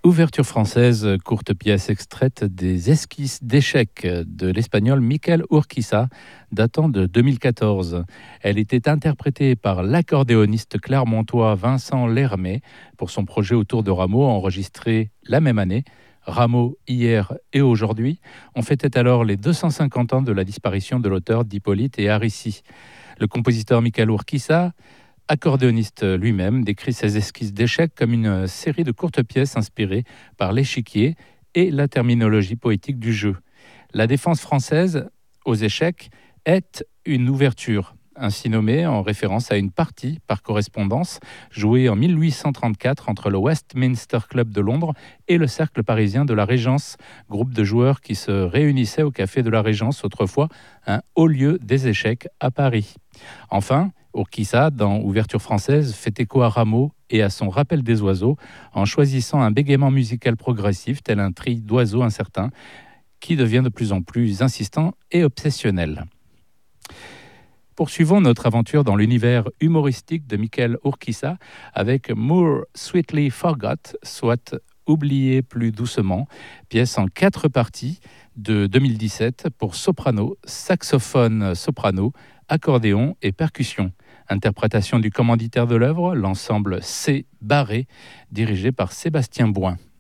Ouverture française, courte pièce extraite des esquisses d'échecs de l'espagnol Miquel Urquiza, datant de 2014. Elle était interprétée par l'accordéoniste clermontois Vincent Lermet pour son projet autour de Rameau, enregistré la même année. Rameau, hier et aujourd'hui, on fêtait alors les 250 ans de la disparition de l'auteur d'Hippolyte et Aricie. Le compositeur Miquel Urquiza, accordéoniste lui-même, décrit ses esquisses d'échecs comme une série de courtes pièces inspirées par l'échiquier et la terminologie poétique du jeu. La défense française aux échecs est une ouverture, ainsi nommée en référence à une partie par correspondance jouée en 1834 entre le Westminster Club de Londres et le Cercle parisien de la Régence, groupe de joueurs qui se réunissaient au Café de la Régence, autrefois un haut lieu des échecs à Paris. Enfin, Urquiza, dans Ouverture française, fait écho à Rameau et à son rappel des oiseaux en choisissant un bégaiement musical progressif tel un tri d'oiseaux incertains qui devient de plus en plus insistant et obsessionnel. Poursuivons notre aventure dans l'univers humoristique de Miquel Urquiza avec More Sweetly Forgot, soit Oublié plus doucement, pièce en 4 parties de 2017 pour soprano, saxophone soprano, accordéon et percussion. Interprétation du commanditaire de l'œuvre, l'ensemble C. Barré, dirigé par Sébastien Boin.